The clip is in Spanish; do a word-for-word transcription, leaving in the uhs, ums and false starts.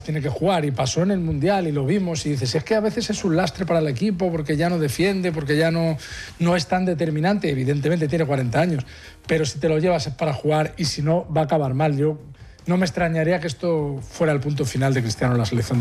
Tiene que jugar y pasó en el Mundial y lo vimos y dices, es que a veces es un lastre para el equipo porque ya no defiende, porque ya no, no es tan determinante, evidentemente tiene cuarenta años, pero si te lo llevas es para jugar y si no va a acabar mal. Yo no me extrañaría que esto fuera el punto final de Cristiano en la selección.